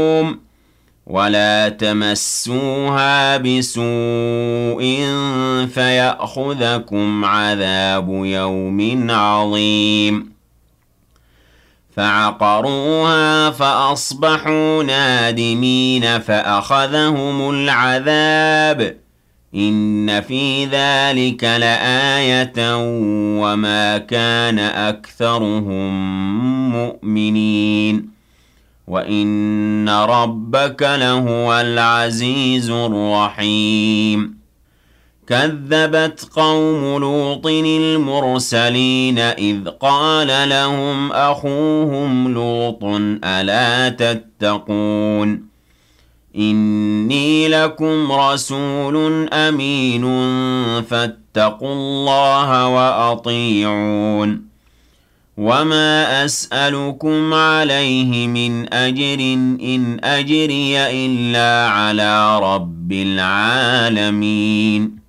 ولا تمسوها بسوء فيأخذكم عذاب يوم عظيم فعقروها فأصبحوا نادمين فأخذهم العذاب إن في ذلك لآية وما كان أكثرهم مؤمنين وإن ربك لهو العزيز الرحيم كذبت قوم لوط المرسلين إذ قال لهم أخوهم لوط ألا تتقون إني لكم رسول أمين فاتقوا الله وأطيعون وما أسألكم عليه من أجر إن أجري إلا على رب العالمين